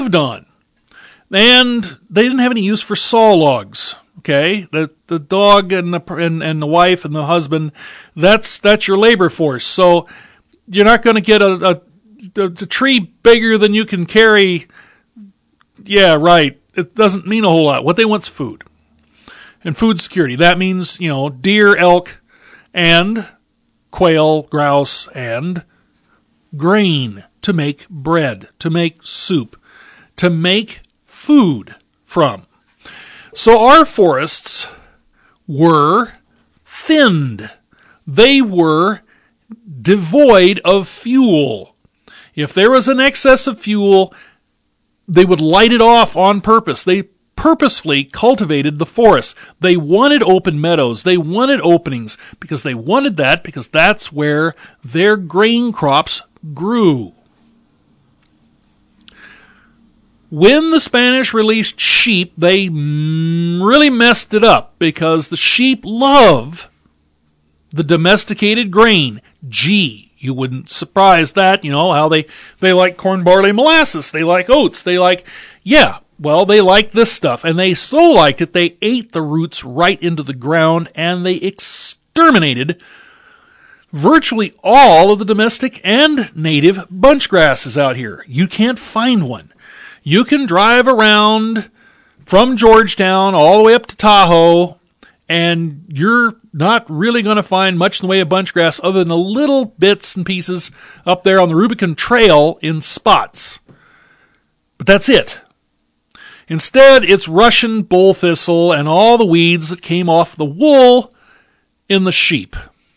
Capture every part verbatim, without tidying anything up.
lived on. And they didn't have any use for saw logs. Okay, the the dog and the and, and the wife and the husband, that's that's your labor force. So you're not going to get a, a, a, a tree bigger than you can carry. Yeah, right. It doesn't mean a whole lot. What they want is food and food security. That means, you know, deer, elk, and quail, grouse, and grain to make bread, to make soup, to make food from. So our forests were thinned. They were devoid of fuel. If there was an excess of fuel, they would light it off on purpose. They purposefully cultivated the forests. They wanted open meadows. They wanted openings because they wanted that because that's where their grain crops grew. When the Spanish released sheep, they really messed it up because the sheep love the domesticated grain. Gee, you wouldn't surprise that, you know, how they, they like corn, barley, molasses. They like oats. They like, yeah, well, they like this stuff. And they so liked it, they ate the roots right into the ground and they exterminated virtually all of the domestic and native bunch grasses out here. You can't find one. You can drive around from Georgetown all the way up to Tahoe, and you're not really going to find much in the way of bunch grass other than the little bits and pieces up there on the Rubicon Trail in spots. But that's it. Instead, it's Russian bull thistle and all the weeds that came off the wool in the sheep.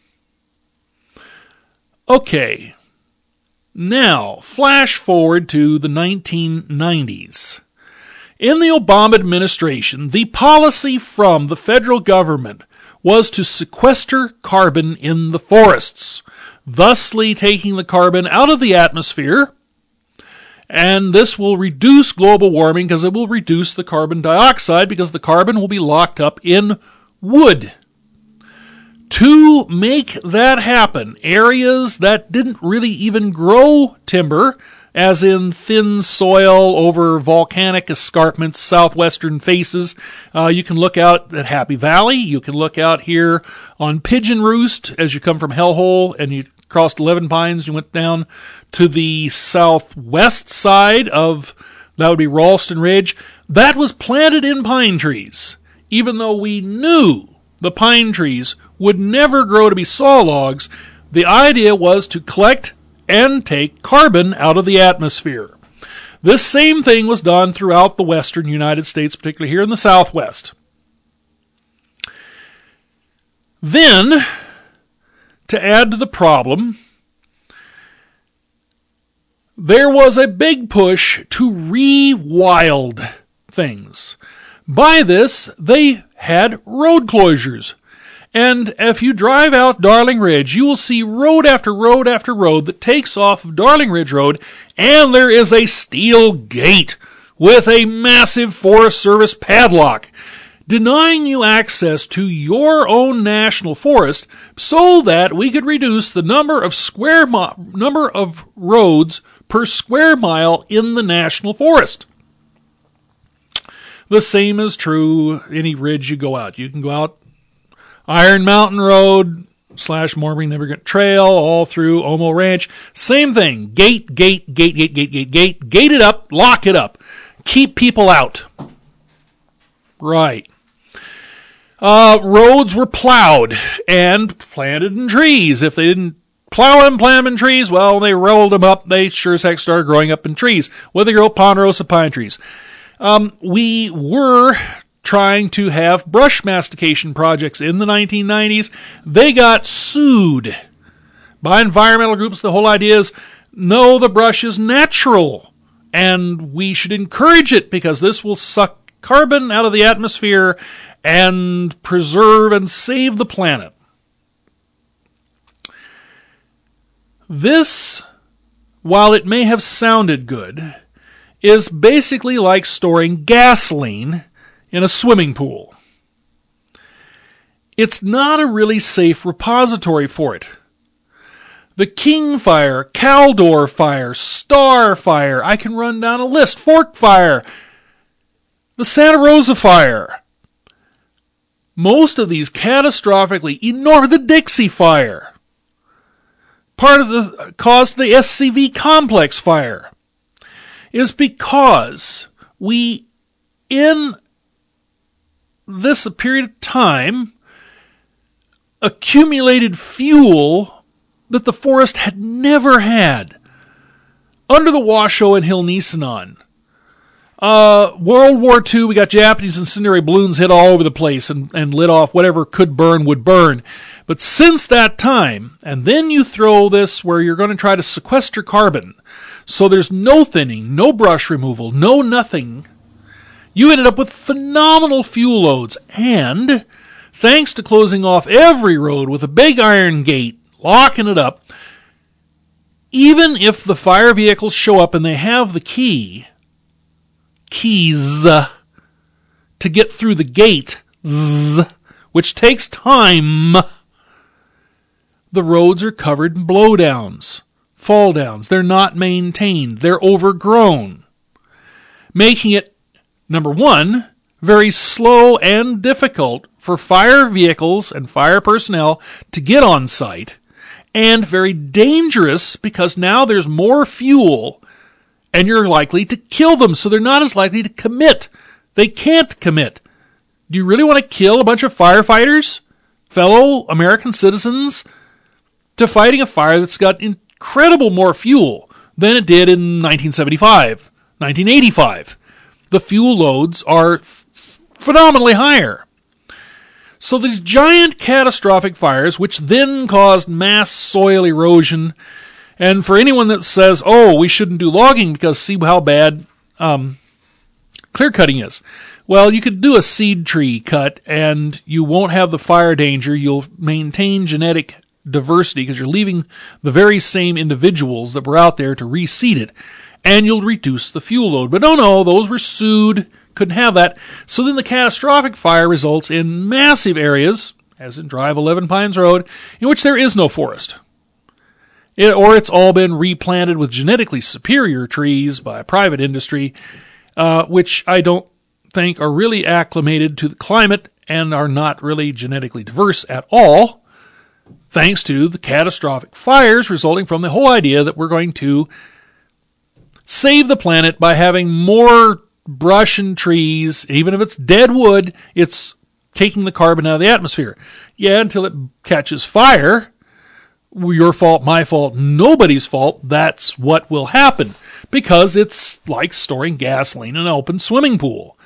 Okay. Now, flash forward to the nineteen nineties. In the Obama administration, the policy from the federal government was to sequester carbon in the forests, thusly taking the carbon out of the atmosphere, and this will reduce global warming because it will reduce the carbon dioxide because the carbon will be locked up in wood. To make that happen, areas that didn't really even grow timber, as in thin soil over volcanic escarpments, southwestern faces, uh, you can look out at Happy Valley. You can look out here on Pigeon Roost as you come from Hellhole and you crossed Eleven Pines. You went down to the southwest side of, that would be Ralston Ridge. That was planted in pine trees, even though we knew the pine trees would never grow to be saw logs. The idea was to collect and take carbon out of the atmosphere. This same thing was done throughout the western United States, particularly here in the Southwest. Then, to add to the problem, there was a big push to re-wild things. By this, they had road closures. And if you drive out Darling Ridge, you will see road after road after road that takes off of Darling Ridge Road, and there is a steel gate with a massive Forest Service padlock, denying you access to your own national forest so that we could reduce the number of square mi- number of roads per square mile in the national forest. The same is true any ridge you go out. You can go out Iron Mountain Road slash Mooring Immigrant Trail all through Omo Ranch. Same thing. Gate, gate, gate, gate, gate, gate, gate. Gate it up. Lock it up. Keep people out. Right. Uh, roads were plowed and planted in trees. If they didn't plow them, plant them in trees, well, they rolled them up. They sure as heck started growing up in trees. Whether you're old ponderosa pine trees. Um, we were trying to have brush mastication projects in the nineteen nineties. They got sued by environmental groups. The whole idea is, no, the brush is natural, and we should encourage it because this will suck carbon out of the atmosphere and preserve and save the planet. This, while it may have sounded good, is basically like storing gasoline in a swimming pool. It's not a really safe repository for it. the King Fire, Caldor Fire, Star Fire. I can run down a list. Fork Fire, the Santa Rosa Fire. Most of these catastrophically enormous. The Dixie Fire. Part of the cause of the S C V Complex Fire is because we, in this period of time, accumulated fuel that the forest had never had. Under the Washoe and Hill Nisenan. Uh, World War Two, we got Japanese incendiary balloons hit all over the place and, and lit off whatever could burn would burn. But since that time, and then you throw this where you're going to try to sequester carbon, so there's no thinning, no brush removal, no nothing, you ended up with phenomenal fuel loads. And thanks to closing off every road with a big iron gate, locking it up, even if the fire vehicles show up and they have the key, keys uh, to get through the gate, zzz, which takes time, the roads are covered in blowdowns, fall downs. They're not maintained. They're overgrown, making it, number one, very slow and difficult for fire vehicles and fire personnel to get on site, and very dangerous because now there's more fuel and you're likely to kill them, so they're not as likely to commit. They can't commit. Do you really want to kill a bunch of firefighters, fellow American citizens, to fighting a fire that's got incredible more fuel than it did in nineteen seventy-five, nineteen eighty-five? The fuel loads are f- phenomenally higher. So these giant catastrophic fires, which then caused mass soil erosion. And for anyone that says, oh, we shouldn't do logging because see how bad um, clear cutting is. Well, you could do a seed tree cut and you won't have the fire danger. You'll maintain genetic diversity because you're leaving the very same individuals that were out there to reseed it. And you'll reduce the fuel load. But no, no, those were sued. Couldn't have that. So then the catastrophic fire results in massive areas, as in Drive eleven Pines Road, in which there is no forest. It, or it's all been replanted with genetically superior trees by private industry, uh, which I don't think are really acclimated to the climate and are not really genetically diverse at all, thanks to the catastrophic fires resulting from the whole idea that we're going to save the planet by having more brush and trees. Even if it's dead wood, it's taking the carbon out of the atmosphere. Yeah, until it catches fire. Your fault, my fault, nobody's fault. That's what will happen because it's like storing gasoline in an open swimming pool.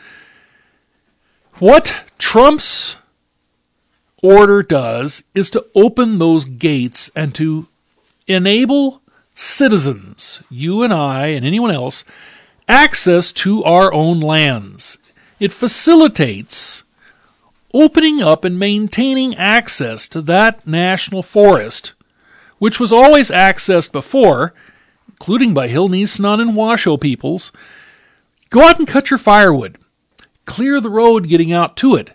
What Trump's order does is to open those gates and to enable citizens, you and I and anyone else, access to our own lands. It facilitates opening up and maintaining access to that national forest, which was always accessed before, including by Hill Nisenan and Washoe peoples. Go out and cut your firewood. Clear the road getting out to it.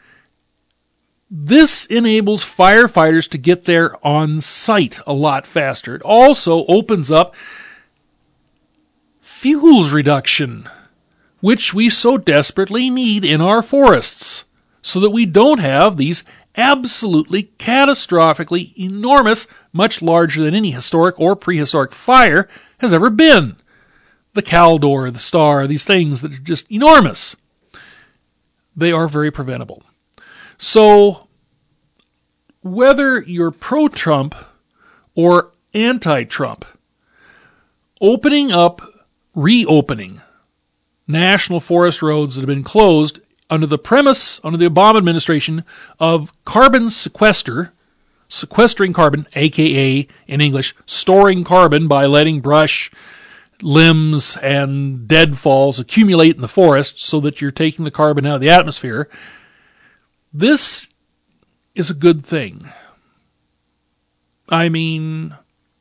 This enables firefighters to get there on site a lot faster. It also opens up fuels reduction, which we so desperately need in our forests, so that we don't have these absolutely catastrophically enormous, much larger than any historic or prehistoric fire has ever been. The Caldor, the Star, these things that are just enormous. They are very preventable. So, whether you're pro-Trump or anti-Trump, opening up, reopening national forest roads that have been closed under the premise, under the Obama administration, of carbon sequester, sequestering carbon, a k a in English, storing carbon by letting brush, limbs, and deadfalls accumulate in the forest so that you're taking the carbon out of the atmosphere. This is a good thing. I mean,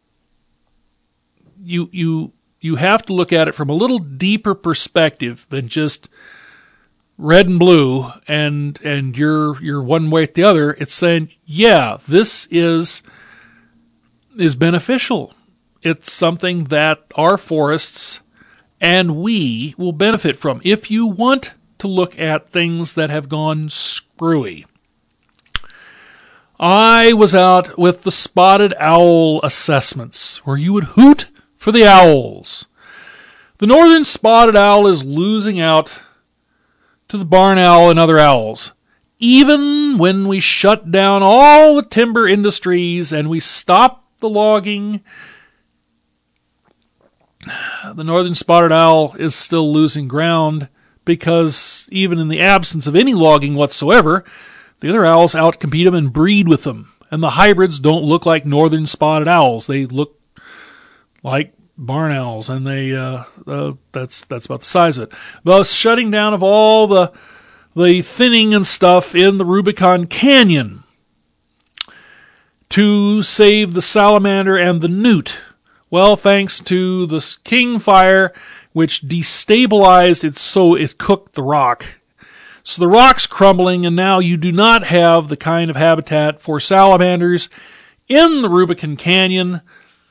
you you you have to look at it from a little deeper perspective than just red and blue, and and you're you're one way or the other. It's saying, yeah, this is is beneficial. It's something that our forests and we will benefit from if you want to look at things that have gone screwy. I was out with the spotted owl assessments, where you would hoot for the owls. The northern spotted owl is losing out to the barn owl and other owls. Even when we shut down all the timber industries and we stop the logging, the northern spotted owl is still losing ground, because even in the absence of any logging whatsoever, the other owls outcompete them and breed with them. And the hybrids don't look like northern spotted owls. They look like barn owls, and they uh, uh, that's that's about the size of it. Thus, shutting down of all the the thinning and stuff in the Rubicon Canyon to save the salamander and the newt. Well, thanks to the king fire, which destabilized it so it cooked the rock. So the rock's crumbling, and now you do not have the kind of habitat for salamanders in the Rubicon Canyon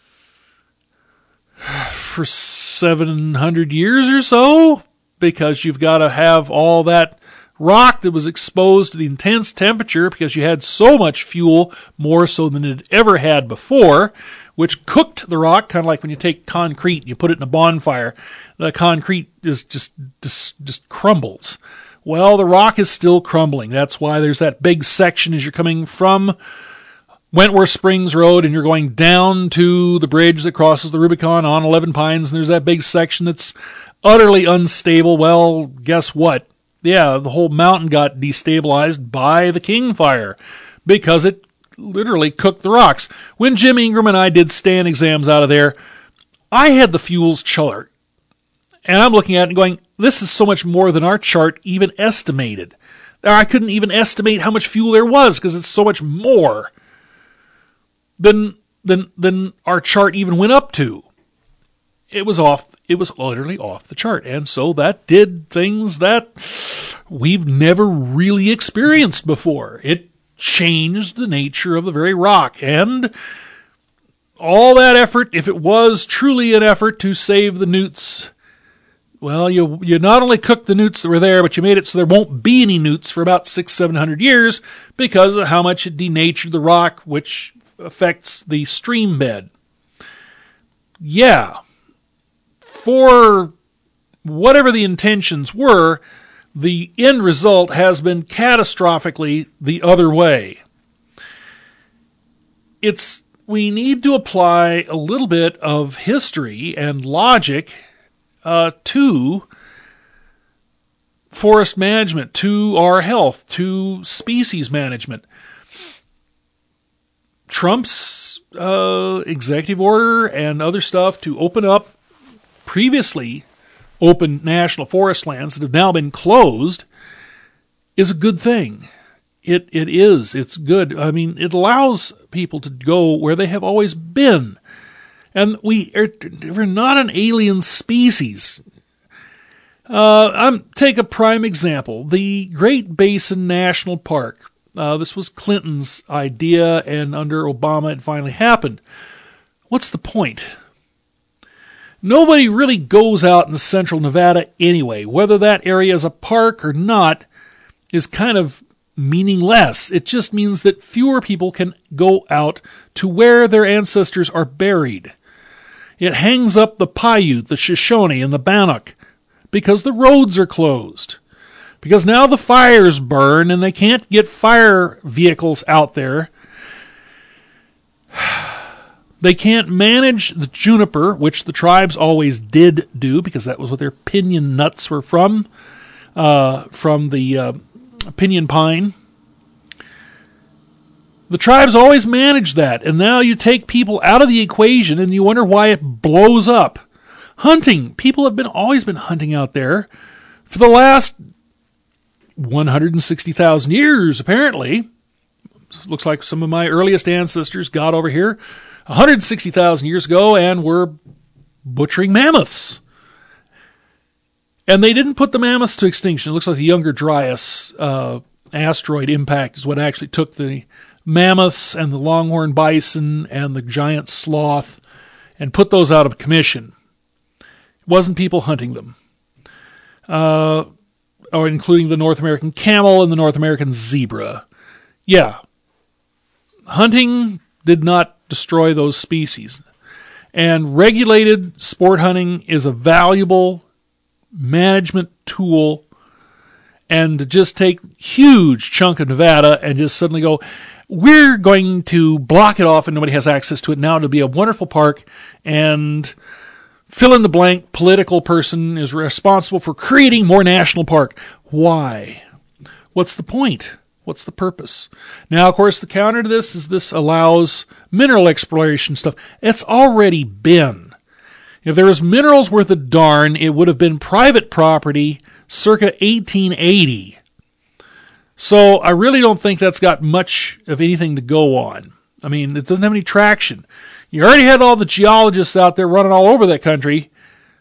for seven hundred years or so, because you've got to have all that rock that was exposed to the intense temperature because you had so much fuel, more so than it ever had before, which cooked the rock, kind of like when you take concrete and you put it in a bonfire. The concrete is just, just, just crumbles. Well, the rock is still crumbling. That's why there's that big section as you're coming from Wentworth Springs Road and you're going down to the bridge that crosses the Rubicon on Eleven Pines, and there's that big section that's utterly unstable. Well, guess what? Yeah, the whole mountain got destabilized by the King Fire because it literally cooked the rocks. When Jim Ingram and I did stand exams out of there, I had the fuels chart. And I'm looking at it and going, this is so much more than our chart even estimated. I couldn't even estimate how much fuel there was because it's so much more than, than, than our chart even went up to. It was off, it was literally off the chart. And so that did things that we've never really experienced before. It changed the nature of the very rock. And all that effort, if it was truly an effort to save the newts, well, you you not only cooked the newts that were there, but you made it so there won't be any newts for about six, seven hundred years because of how much it denatured the rock, which affects the stream bed. Yeah. For whatever the intentions were, the end result has been catastrophically the other way. It's, we need to apply a little bit of history and logic uh, to forest management, to our health, to species management. Trump's uh, executive order and other stuff to open up previously open national forest lands that have now been closed is a good thing. It it is. It's good. I mean, it allows people to go where they have always been. And we are, we're not an alien species. Uh, I'm take a prime example. The Great Basin National Park. Uh, this was Clinton's idea, and under Obama it finally happened. What's the point? Nobody really goes out in central Nevada anyway. Whether that area is a park or not is kind of meaningless. It just means that fewer people can go out to where their ancestors are buried. It hangs up the Paiute, the Shoshone, and the Bannock because the roads are closed. Because now the fires burn and they can't get fire vehicles out there. They can't manage the juniper, which the tribes always did do, because that was what their pinyon nuts were from, uh, from the uh, pinyon pine. The tribes always managed that, and now you take people out of the equation and you wonder why it blows up. Hunting. People have been always been hunting out there for the last one hundred sixty thousand years, apparently. Looks like some of my earliest ancestors got over here one hundred sixty thousand years ago and were butchering mammoths. And they didn't put the mammoths to extinction. It looks like the Younger Dryas uh, asteroid impact is what actually took the mammoths and the longhorn bison and the giant sloth and put those out of commission. It wasn't people hunting them, uh, or including the North American camel and the North American zebra. Yeah, hunting did not destroy those species. And regulated sport hunting is a valuable management tool. And to just take huge chunk of Nevada and just suddenly go, we're going to block it off and nobody has access to it. Now it'll be a wonderful park, and fill in the blank political person is responsible for creating more national park. Why? What's the point? What's the purpose? Now, of course, the counter to this is this allows mineral exploration stuff. It's already been. If there was minerals worth a darn, it would have been private property circa eighteen eighty. So I really don't think that's got much of anything to go on. I mean, it doesn't have any traction. You already had all the geologists out there running all over that country.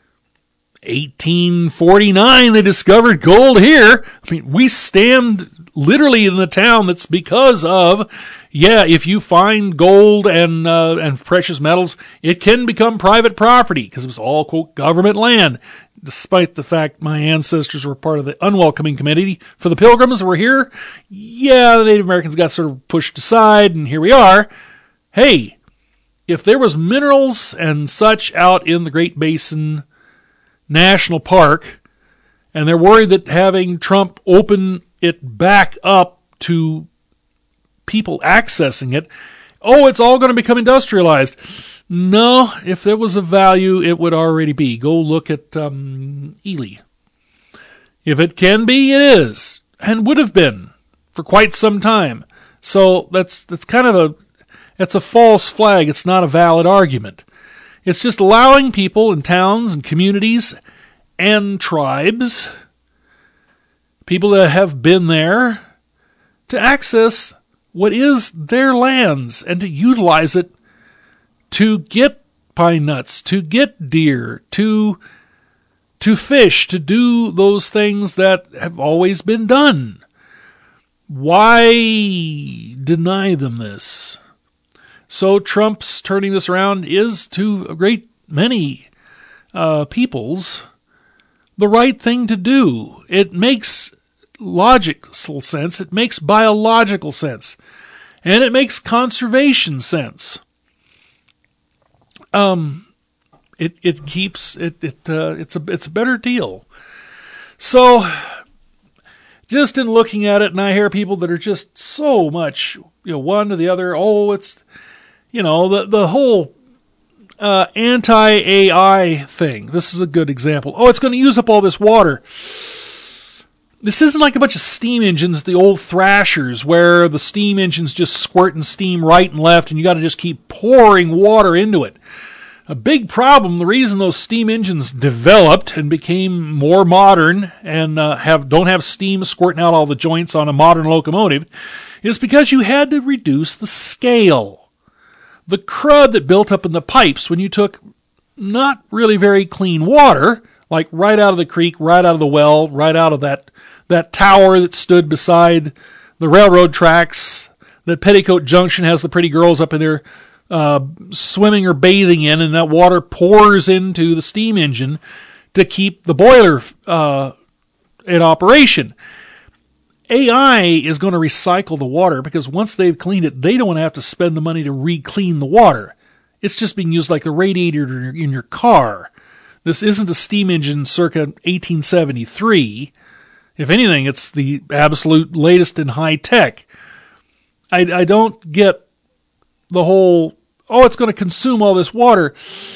eighteen forty-nine, they discovered gold here. I mean, we stand literally in the town that's because of, yeah, if you find gold and uh, and precious metals, it can become private property because it was all, quote, government land. Despite the fact my ancestors were part of the unwelcoming committee for the Pilgrims that were here, yeah, the Native Americans got sort of pushed aside, and here we are. Hey, if there was minerals and such out in the Great Basin National Park, and they're worried that having Trump open it back up to people accessing it, oh, it's all going to become industrialized. No, if there was a value, it would already be. Go look at um, Ely. If it can be, it is, and would have been for quite some time. So that's that's kind of a that's a false flag. It's not a valid argument. It's just allowing people in towns and communities and tribes, people that have been there, to access what is their lands and to utilize it to get pine nuts, to get deer, to to fish, to do those things that have always been done. Why deny them this? So Trump's turning this around is, to a great many uh, peoples, the right thing to do. It makes logical sense, it makes biological sense, and it makes conservation sense. Um, it it keeps it it uh, it's a it's a better deal. So, just in looking at it, and I hear people that are just so much, you know, one to the other. Oh, it's, you know, the the whole uh, anti-A I thing. This is a good example. Oh, it's going to use up all this water. This isn't like a bunch of steam engines, the old thrashers, where the steam engines just squirting steam right and left, and you got to just keep pouring water into it. A big problem, the reason those steam engines developed and became more modern and uh, have don't have steam squirting out all the joints on a modern locomotive, is because you had to reduce the scale. The crud that built up in the pipes when you took not really very clean water, like right out of the creek, right out of the well, right out of that that tower that stood beside the railroad tracks that Petticoat Junction has the pretty girls up in there uh, swimming or bathing in, and that water pours into the steam engine to keep the boiler uh, in operation. A I is going to recycle the water because once they've cleaned it, they don't have to spend the money to re-clean the water. It's just being used like the radiator in your, in your car. This isn't a steam engine circa eighteen seventy-three. If anything, it's the absolute latest in high tech. I, I don't get the whole, oh, it's going to consume all this water.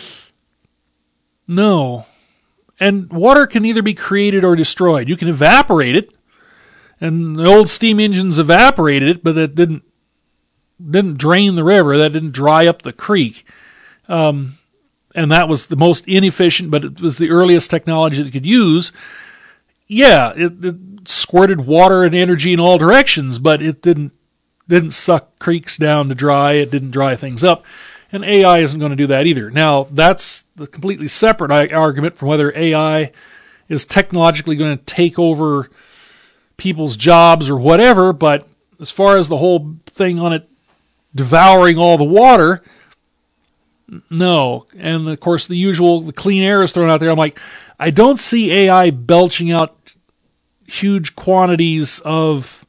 No. And water can either be created or destroyed. You can evaporate it. And the old steam engines evaporated it, but that didn't didn't drain the river. That didn't dry up the creek. Um, and that was the most inefficient, but it was the earliest technology that it could use. Yeah, it, it squirted water and energy in all directions, but it didn't didn't suck creeks down to dry. It didn't dry things up. And A I isn't going to do that either. Now, that's the completely separate argument from whether A I is technologically going to take over people's jobs or whatever, but as far as the whole thing on it devouring all the water, no. And of course, the usual, the clean air is thrown out there. I'm like, I don't see A I belching out huge quantities of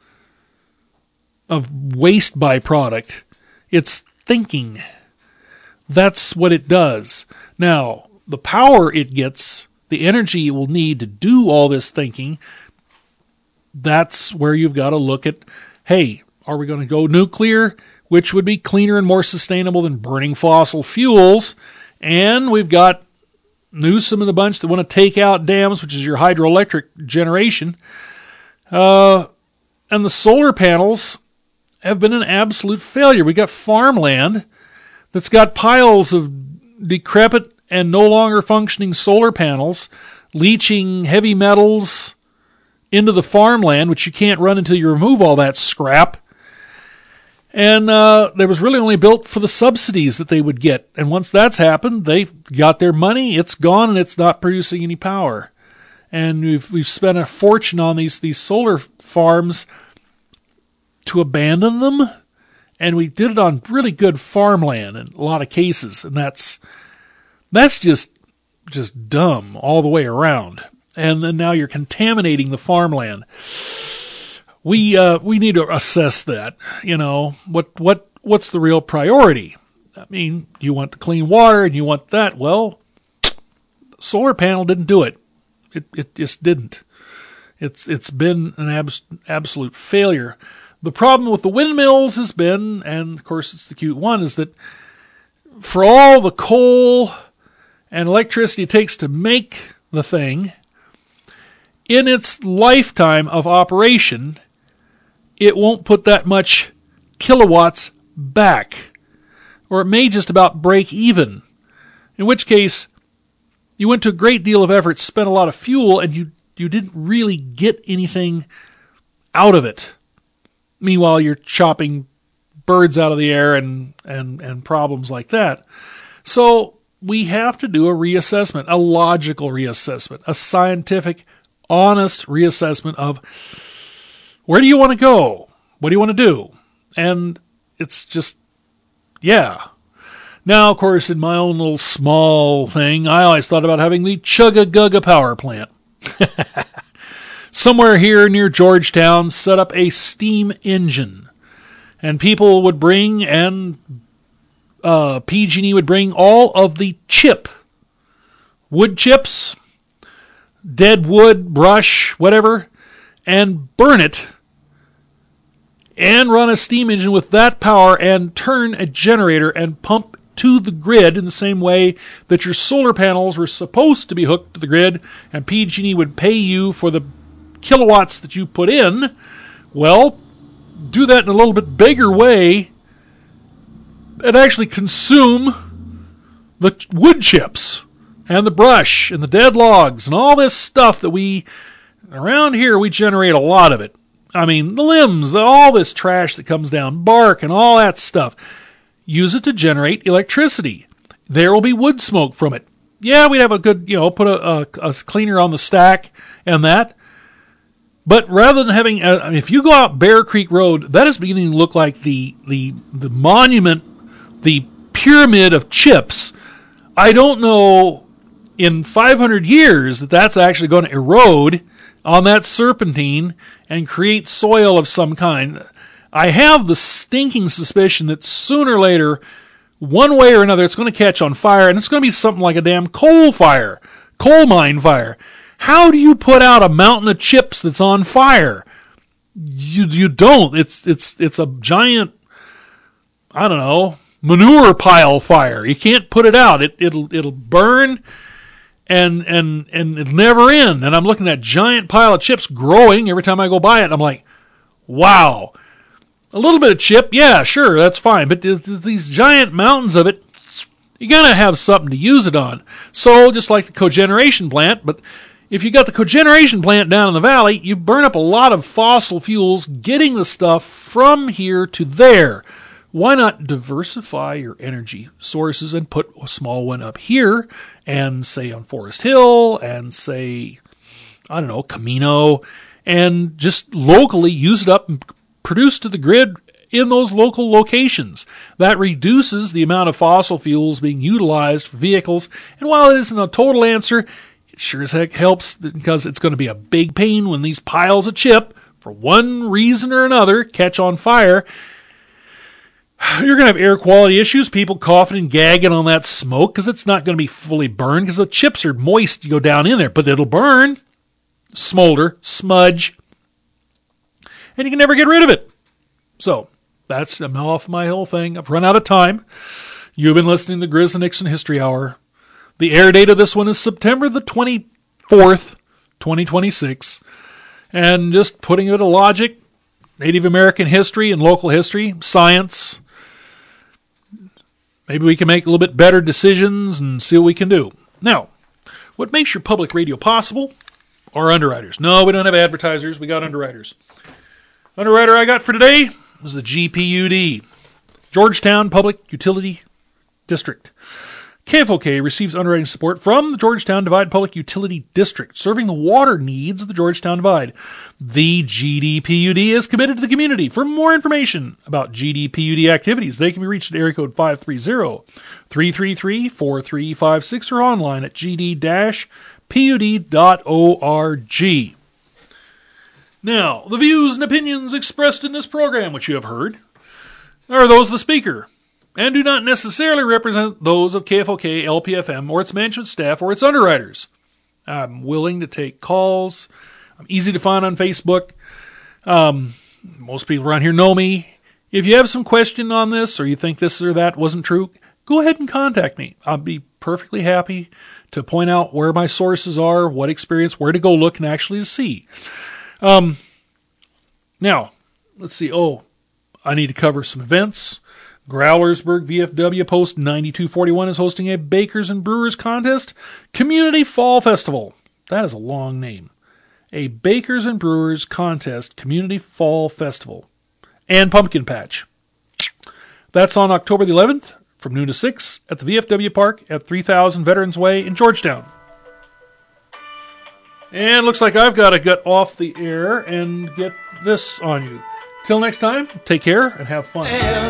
of waste byproduct. It's thinking. That's what it does. Now, the power it gets, the energy it will need to do all this thinking, that's where you've got to look at, hey, are we going to go nuclear, which would be cleaner and more sustainable than burning fossil fuels? And we've got Newsom and the bunch that want to take out dams, which is your hydroelectric generation. Uh, and the solar panels have been an absolute failure. We got farmland that's got piles of decrepit and no longer functioning solar panels, leaching heavy metals into the farmland, which you can't run until you remove all that scrap. And uh, there was really only built for the subsidies that they would get. And once that's happened, they got their money, it's gone, and it's not producing any power. And we've we've spent a fortune on these, these solar farms to abandon them. And we did it on really good farmland in a lot of cases. And that's that's just just dumb all the way around. And then now you're contaminating the farmland. We uh, we need to assess that. You know, what what what's the real priority? I mean, you want the clean water and you want that. Well, the solar panel didn't do it. It it just didn't. It's it's been an abs- absolute failure. The problem with the windmills has been, and of course it's the cute one, is that for all the coal and electricity it takes to make the thing, in its lifetime of operation, it won't put that much kilowatts back. Or it may just about break even. In which case, you went to a great deal of effort, spent a lot of fuel, and you, you didn't really get anything out of it. Meanwhile, you're chopping birds out of the air and, and, and problems like that. So we have to do a reassessment, a logical reassessment, a scientific, honest reassessment of where do you want to go? What do you want to do? And it's just, yeah. Now, of course, in my own little small thing, I always thought about having the Chugga-Gugga power plant. Somewhere here near Georgetown, set up a steam engine. And people would bring, and uh, P G and E would bring all of the chip, wood chips, dead wood, brush, whatever, and burn it, and run a steam engine with that power and turn a generator and pump to the grid in the same way that your solar panels were supposed to be hooked to the grid, and P G and E would pay you for the kilowatts that you put in. Well, do that in a little bit bigger way and actually consume the wood chips and the brush and the dead logs and all this stuff that we, around here, we generate a lot of it. I mean, the limbs, the, all this trash that comes down, bark and all that stuff. Use it to generate electricity. There will be wood smoke from it. Yeah, we'd have a good, you know, put a, a, a cleaner on the stack and that. But rather than having, a, if you go out Bear Creek Road, that is beginning to look like the the the monument, the pyramid of chips. I don't know in five hundred years that that's actually going to erode on that serpentine and create soil of some kind. I have the stinking suspicion that sooner or later, one way or another, it's going to catch on fire, and it's going to be something like a damn coal fire, coal mine fire. How do you put out a mountain of chips that's on fire? You you don't. It's it's it's a giant, I don't know, manure pile fire. You can't put it out. It it'll it'll burn and and and it'll never end. And I'm looking at that giant pile of chips growing every time I go by it. And I'm like, wow. A little bit of chip, yeah, sure, that's fine. But these giant mountains of it, you gotta have something to use it on. So just like the cogeneration plant, but if you got the cogeneration plant down in the valley, you burn up a lot of fossil fuels getting the stuff from here to there. Why not diversify your energy sources and put a small one up here and say on Forest Hill and say, I don't know, Camino, and just locally use it up and produce to the grid in those local locations. That reduces the amount of fossil fuels being utilized for vehicles. And while it isn't a total answer, it sure as heck helps because it's going to be a big pain when these piles of chip, for one reason or another, catch on fire. You're going to have air quality issues, people coughing and gagging on that smoke because it's not going to be fully burned because the chips are moist to go down in there, but it'll burn, smolder, smudge, and you can never get rid of it. So, that's, I'm off my whole thing. I've run out of time. You've been listening to the Grizz and Nixon History Hour. The air date of this one is September the twenty-fourth, twenty twenty-six. And just putting it to logic, Native American history and local history, science. Maybe we can make a little bit better decisions and see what we can do. Now, what makes your public radio possible are underwriters. No, we don't have advertisers. We got underwriters. Underwriter I got for today was the G P U D, Georgetown Public Utility District. K F O K receives underwriting support from the Georgetown Divide Public Utility District, serving the water needs of the Georgetown Divide. The G D P U D is committed to the community. For more information about G D P U D activities, they can be reached at area code five three zero, three three three, four three five six or online at g d dash p u d dot org. Now, the views and opinions expressed in this program, which you have heard, are those of the speaker, and do not necessarily represent those of K F O K, L P F M, or its management staff, or its underwriters. I'm willing to take calls. I'm easy to find on Facebook. Um, most people around here know me. If you have some question on this, or you think this or that wasn't true, go ahead and contact me. I'll be perfectly happy to point out where my sources are, what experience, where to go look and actually to see. Um, now, let's see. Oh, I need to cover some events. Growlersburg V F W Post ninety-two forty-one is hosting a Bakers and Brewers Contest Community Fall Festival. That is a long name. A Bakers and Brewers Contest Community Fall Festival. And Pumpkin Patch. That's on October the eleventh from noon to six at the V F W Park at three thousand Veterans Way in Georgetown. And looks like I've got to get off the air and get this on you. Till next time, take care and have fun.